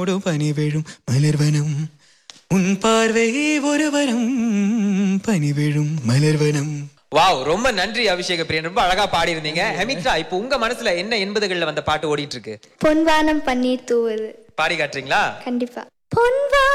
பனி விழும் மலர்வனம் உன் பார்வை ஒரு வரம் பனி விழும் மலர்வனம். வாவ், ரொம்ப நன்றி அபிஷேக பிரியன், ரொம்ப அழகா பாடி இருந்தீங்க. ஹெமித்ரா, இப்போ உங்க மனசுல என்ன 80கள்ல வந்த பாட்டு ஓடிட்டு இருக்கு? பொன்வானம் பன்னீர் தூவுது. பாடி காட்டுறீங்களா? கண்டிப்பா. பொன்வா